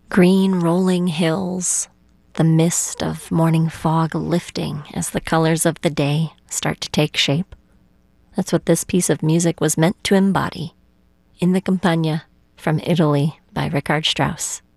Green rolling hills, the mist of morning fog lifting as the colors of the day start to take shape. That's what this piece of music was meant to embody. In the Campagna from Italy by Richard Strauss.